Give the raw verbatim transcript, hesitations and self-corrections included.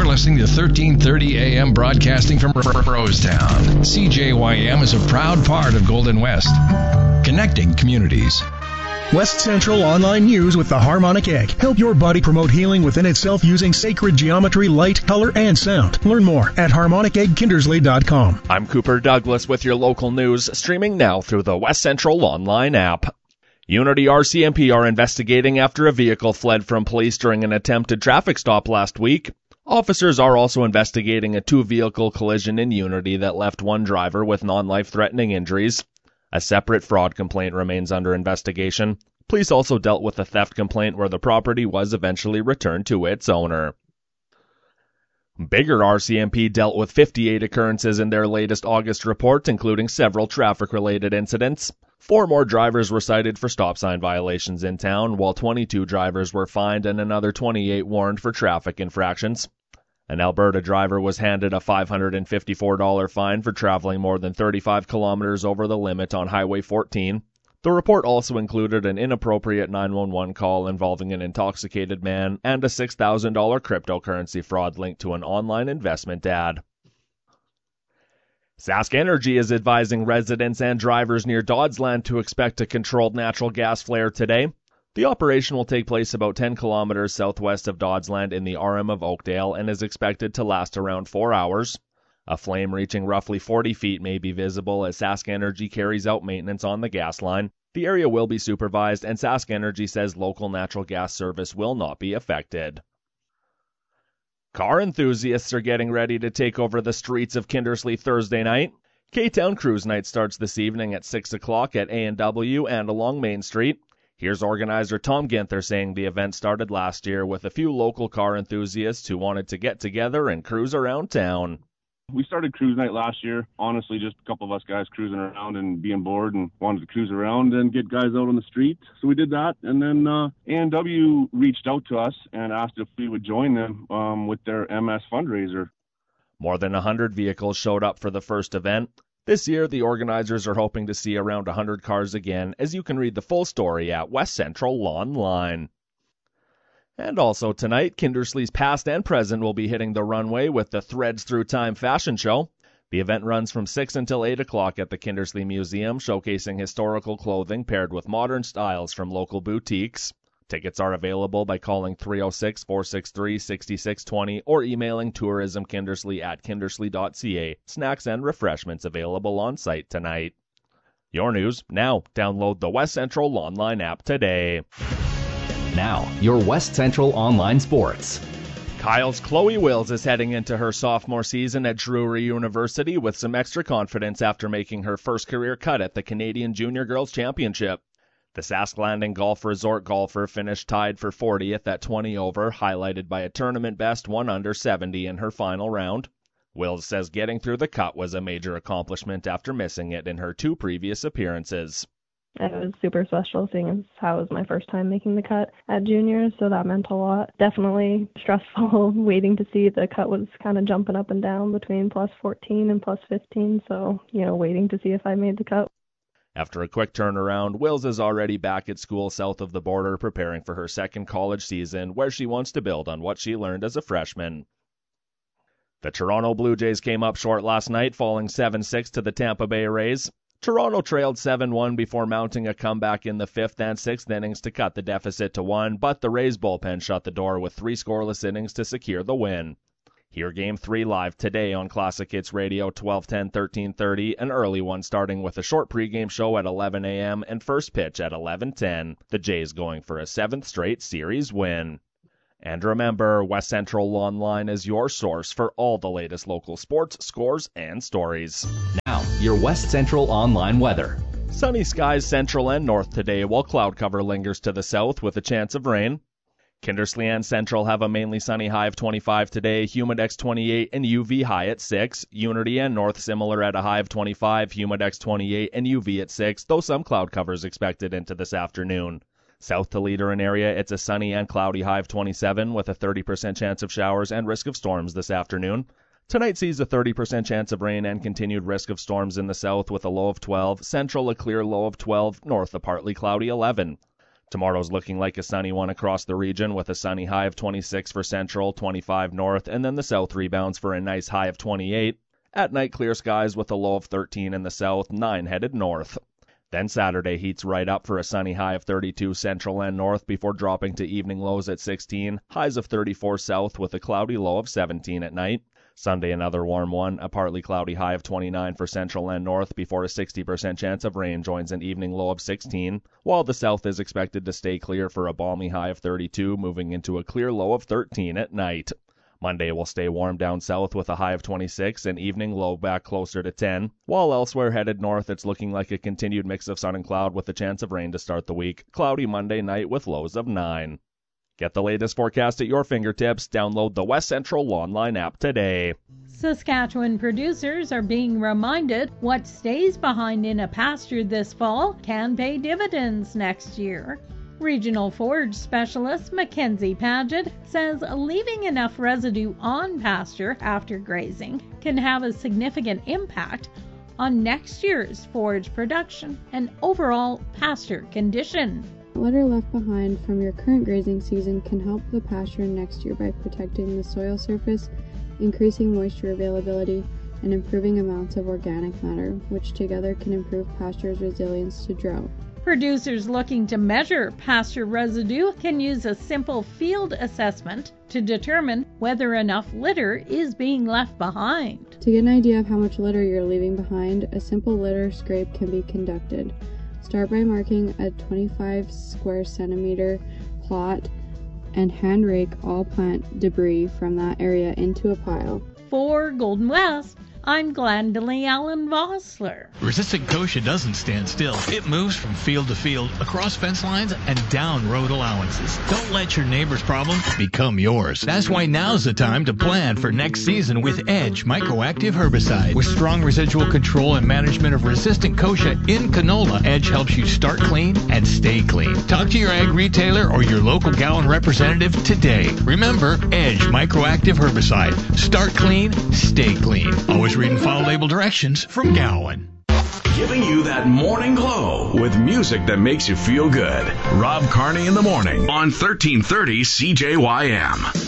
listening to thirteen thirty A M broadcasting from Rosetown. C J Y M is a proud part of Golden West, connecting communities. West Central Online News with the Harmonic Egg. Help your body promote healing within itself using sacred geometry, light, color, and sound. Learn more at harmonic egg kindersley dot com. I'm Cooper Douglas with your local news, streaming now through the West Central Online app. Unity R C M P are investigating after a vehicle fled from police during an attempted traffic stop last week. Officers are also investigating a two-vehicle collision in Unity that left one driver with non-life-threatening injuries. A separate fraud complaint remains under investigation. Police also dealt with a theft complaint where the property was eventually returned to its owner. Bigger R C M P dealt with fifty-eight occurrences in their latest August report, including several traffic-related incidents. Four more drivers were cited for stop sign violations in town, while twenty-two drivers were fined and another twenty-eight warned for traffic infractions. An Alberta driver was handed a five hundred fifty-four dollars fine for traveling more than thirty-five kilometers over the limit on Highway fourteen. The report also included an inappropriate nine one one call involving an intoxicated man and a six thousand dollars cryptocurrency fraud linked to an online investment ad. Sask Energy is advising residents and drivers near Dodsland to expect a controlled natural gas flare today. The operation will take place about ten kilometers southwest of Dodsland in the R M of Oakdale and is expected to last around four hours. A flame reaching roughly forty feet may be visible as Sask Energy carries out maintenance on the gas line. The area will be supervised, and Sask Energy says local natural gas service will not be affected. Car enthusiasts are getting ready to take over the streets of Kindersley Thursday night. K-Town Cruise Night starts this evening at six o'clock at A and W and along Main Street. Here's organizer Tom Ginther saying the event started last year with a few local car enthusiasts who wanted to get together and cruise around town. We started cruise night last year. Honestly, just a couple of us guys cruising around and being bored and wanted to cruise around and get guys out on the street. So we did that. And then uh, A and W reached out to us and asked if we would join them um, with their M S fundraiser. More than one hundred vehicles showed up for the first event. This year, the organizers are hoping to see around one hundred cars again, as you can read the full story at West Central Online. And also tonight, Kindersley's past and present will be hitting the runway with the Threads Through Time fashion show. The event runs from six until eight o'clock at the Kindersley Museum, showcasing historical clothing paired with modern styles from local boutiques. Tickets are available by calling three oh six, four six three, six six two oh or emailing tourismkindersley at kindersley dot c a. Snacks and refreshments available on site tonight. Your news now. Download the West Central Online app today. Now, your West Central Online Sports. Kyle's Chloe Wills is heading into her sophomore season at Drury University with some extra confidence after making her first career cut at the Canadian Junior Girls Championship. The Sask Landing Golf Resort golfer finished tied for fortieth at twenty over, highlighted by a tournament best one under seventy in her final round. Wills says getting through the cut was a major accomplishment after missing it in her two previous appearances. It was super special seeing as how it was my first time making the cut at juniors, so that meant a lot. Definitely stressful waiting to see the cut was kind of jumping up and down between plus fourteen and plus fifteen, so, you know, waiting to see if I made the cut. After a quick turnaround, Wills is already back at school south of the border preparing for her second college season, where she wants to build on what she learned as a freshman. The Toronto Blue Jays came up short last night, falling seven six to the Tampa Bay Rays. Toronto trailed seven one before mounting a comeback in the fifth and sixth innings to cut the deficit to one, but the Rays bullpen shut the door with three scoreless innings to secure the win. Hear Game three live today on Classic Hits Radio, twelve ten, thirteen thirty, an early one starting with a short pregame show at eleven a.m. and first pitch at eleven ten. The Jays going for a seventh straight series win. And remember, West Central Online is your source for all the latest local sports, scores, and stories. Now, your West Central Online weather. Sunny skies central and north today, while cloud cover lingers to the south with a chance of rain. Kindersley and Central have a mainly sunny high of twenty-five today, humidex twenty-eight, and U V high at six. Unity and North similar at a high of twenty-five, humidex twenty-eight, and U V at six, though some cloud covers expected into this afternoon. South to Leader and area, it's a sunny and cloudy high of twenty-seven with a thirty percent chance of showers and risk of storms this afternoon. Tonight sees a thirty percent chance of rain and continued risk of storms in the south with a low of twelve, central a clear low of twelve, north a partly cloudy eleven. Tomorrow's looking like a sunny one across the region with a sunny high of twenty-six for central, twenty-five north, and then the south rebounds for a nice high of twenty-eight. At night, clear skies with a low of thirteen in the south, nine headed north. Then Saturday heats right up for a sunny high of thirty-two central and north before dropping to evening lows at sixteen, highs of thirty-four south with a cloudy low of seventeen at night. Sunday another warm one, a partly cloudy high of twenty-nine for central and north before a sixty percent chance of rain joins an evening low of sixteen, while the south is expected to stay clear for a balmy high of thirty-two, moving into a clear low of thirteen at night. Monday will stay warm down south with a high of twenty-six and evening low back closer to ten, while elsewhere headed north it's looking like a continued mix of sun and cloud with a chance of rain to start the week. Cloudy Monday night with lows of nine. Get the latest forecast at your fingertips. Download the West Central Online app today. Saskatchewan producers are being reminded what stays behind in a pasture this fall can pay dividends next year. Regional forage specialist Mackenzie Paget says leaving enough residue on pasture after grazing can have a significant impact on next year's forage production and overall pasture condition. Litter left behind from your current grazing season can help the pasture next year by protecting the soil surface, increasing moisture availability, and improving amounts of organic matter, which together can improve pasture's resilience to drought. Producers looking to measure pasture residue can use a simple field assessment to determine whether enough litter is being left behind. To get an idea of how much litter you're leaving behind, a simple litter scrape can be conducted. Start by marking a twenty-five square centimeter plot and hand rake all plant debris from that area into a pile. For Golden West, I'm Glendalee Allen Vossler. Resistant kochia doesn't stand still. It moves from field to field, across fence lines, and down road allowances. Don't let your neighbor's problem become yours. That's why now's the time to plan for next season with Edge Microactive Herbicide. With strong residual control and management of resistant kochia in canola, Edge helps you start clean and stay clean. Talk to your ag retailer or your local Gowan representative today. Remember, Edge Microactive Herbicide. Start clean, stay clean. Always read and follow label directions from Gowan. Giving you that morning glow with music that makes you feel good. Rob Carney in the morning on thirteen thirty C J Y M.